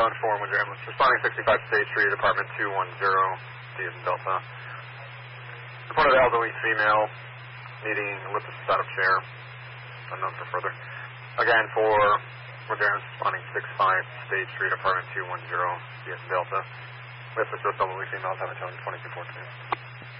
4 Windsor Ambulance. Responding 65 State Street, apartment 210, D as in Delta. Reported elderly female needing ellipsis setup chair. Unknown for further. Again, for Windsor Ambulance, responding 65 State Street, apartment 210, D as in Delta. With assist elderly females, have a tone 2214.